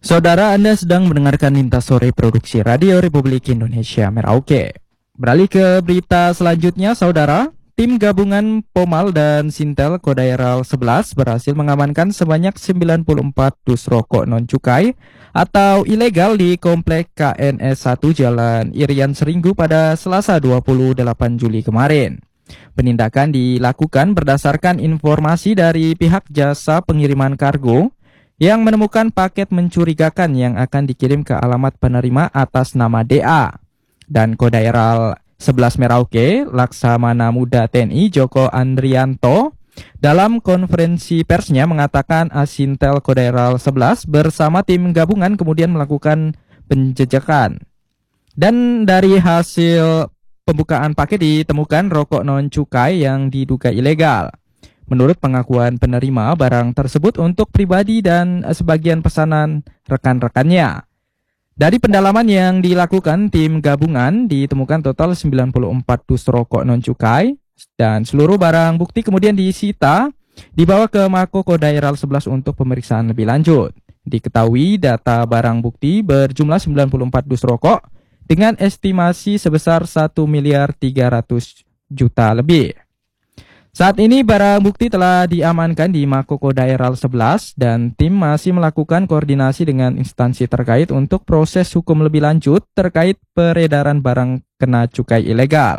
Saudara, Anda sedang mendengarkan Lintas Sore Produksi Radio Republik Indonesia Merauke. Beralih ke berita selanjutnya, Saudara. Tim gabungan Pomal dan Sintel Kodairal 11 berhasil mengamankan sebanyak 94 dus rokok non-cukai atau ilegal di Komplek KNS 1 Jalan Irian Seringgu pada Selasa 28 Juli kemarin. Penindakan dilakukan berdasarkan informasi dari pihak jasa pengiriman kargo yang menemukan paket mencurigakan yang akan dikirim ke alamat penerima atas nama DA. Dan Kodairal 11 Merauke, Laksamana Muda TNI Joko Andrianto, dalam konferensi persnya mengatakan Asintel Kodairal 11 bersama tim gabungan kemudian melakukan penjejakan. Dan dari hasil pembukaan paket ditemukan rokok non-cukai yang diduga ilegal. Menurut pengakuan penerima, barang tersebut untuk pribadi dan sebagian pesanan rekan-rekannya. Dari pendalaman yang dilakukan tim gabungan ditemukan total 94 dus rokok non-cukai dan seluruh barang bukti kemudian disita dibawa ke Mako Kodairal 11 untuk pemeriksaan lebih lanjut. Diketahui data barang bukti berjumlah 94 dus rokok dengan estimasi sebesar 1 miliar 300 juta lebih. Saat ini barang bukti telah diamankan di Mako Kodairal 11 dan tim masih melakukan koordinasi dengan instansi terkait untuk proses hukum lebih lanjut terkait peredaran barang kena cukai ilegal.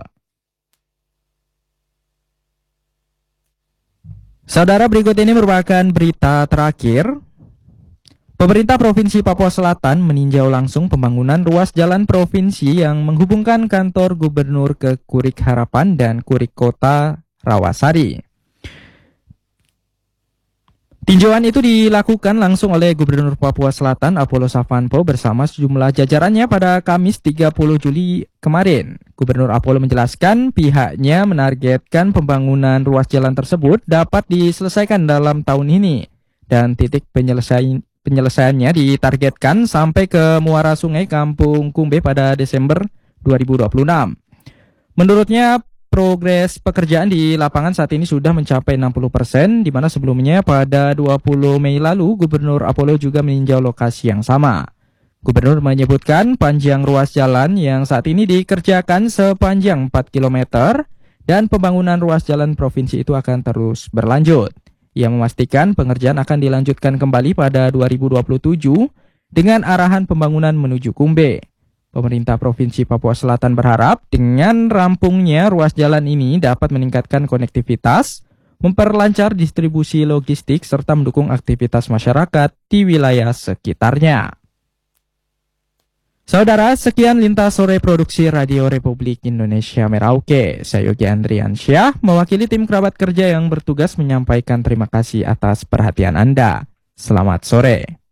Saudara, berikut ini merupakan berita terakhir. Pemerintah Provinsi Papua Selatan meninjau langsung pembangunan ruas jalan provinsi yang menghubungkan kantor gubernur ke Kurik Harapan dan Kurik Kota Rawasari. Tinjauan itu dilakukan langsung oleh Gubernur Papua Selatan Apollo Savanpo bersama sejumlah jajarannya pada Kamis 30 Juli kemarin. Gubernur Apollo menjelaskan pihaknya menargetkan pembangunan ruas jalan tersebut dapat diselesaikan dalam tahun ini dan titik penyelesaiannya ditargetkan sampai ke muara sungai Kampung Kumbe pada Desember 2026. Menurutnya, progres pekerjaan di lapangan saat ini sudah mencapai 60%, di mana sebelumnya pada 20 Mei lalu Gubernur Apollo juga meninjau lokasi yang sama. Gubernur menyebutkan panjang ruas jalan yang saat ini dikerjakan sepanjang 4 km dan pembangunan ruas jalan provinsi itu akan terus berlanjut. Ia memastikan pengerjaan akan dilanjutkan kembali pada 2027 dengan arahan pembangunan menuju Kumbe. Pemerintah Provinsi Papua Selatan berharap dengan rampungnya ruas jalan ini dapat meningkatkan konektivitas, memperlancar distribusi logistik, serta mendukung aktivitas masyarakat di wilayah sekitarnya. Saudara, sekian Lintas Sore Produksi Radio Republik Indonesia Merauke. Saya Yogi Andriansyah, mewakili tim kerabat kerja yang bertugas menyampaikan terima kasih atas perhatian Anda. Selamat sore.